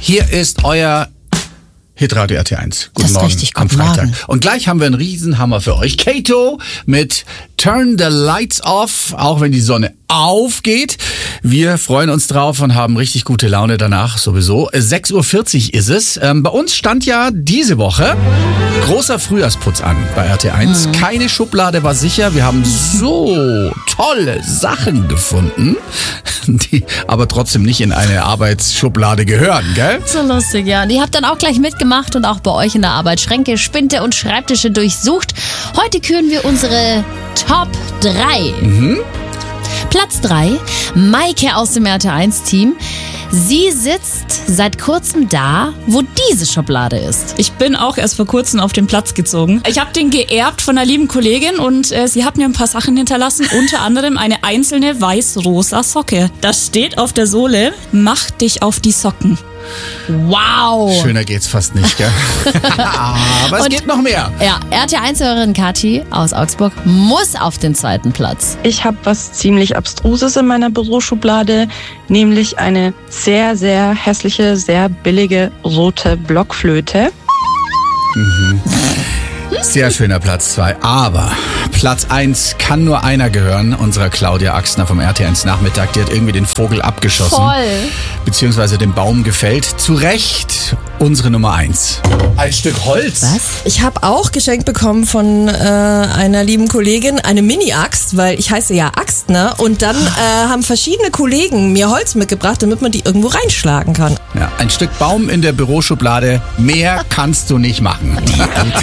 Hier ist euer Hitradio RT1. Guten Morgen am guten Freitag. Morgen. Und gleich haben wir einen Riesenhammer für euch. Kato mit Turn the Lights Off, auch wenn die Sonne aufgeht. Wir freuen uns drauf und haben richtig gute Laune danach sowieso. 6.40 Uhr ist es. Bei uns stand ja diese Woche großer Frühjahrsputz an bei RT1. Keine Schublade war sicher. Wir haben so tolle Sachen gefunden, die aber trotzdem nicht in eine Arbeitsschublade gehören, gell? So lustig, ja. Und ihr habt dann auch gleich mitgemacht und auch bei euch in der Arbeit Schränke, Spinte und Schreibtische durchsucht. Heute küren wir unsere Top 3. Platz 3, Maike aus dem RT1-Team. Sie sitzt seit kurzem da, wo diese Schublade ist. Ich bin auch erst vor kurzem auf den Platz gezogen. Ich habe den geerbt von einer lieben Kollegin und sie hat mir ein paar Sachen hinterlassen, unter anderem eine einzelne weiß-rosa Socke. Da steht auf der Sohle, mach dich auf die Socken. Wow! Schöner geht's fast nicht, gell? Aber es geht noch mehr. Ja, RT1-Hörerin Kathi aus Augsburg muss auf den zweiten Platz. Ich habe was ziemlich Abstruses in meiner Büroschublade, nämlich eine sehr, sehr hässliche, sehr billige rote Blockflöte. Sehr schöner Platz 2. Aber Platz 1 kann nur einer gehören, unserer Claudia Axner vom RT1 Nachmittag. Die hat irgendwie den Vogel abgeschossen. Voll. Beziehungsweise den Baum gefällt. Zu Recht unsere Nummer 1. Ein Stück Holz. Was? Ich habe auch geschenkt bekommen von einer lieben Kollegin eine Mini-Axt, weil ich heiße ja Axtner. Und dann haben verschiedene Kollegen mir Holz mitgebracht, damit man die irgendwo reinschlagen kann. Ja, ein Stück Baum in der Büroschublade. Mehr kannst du nicht machen.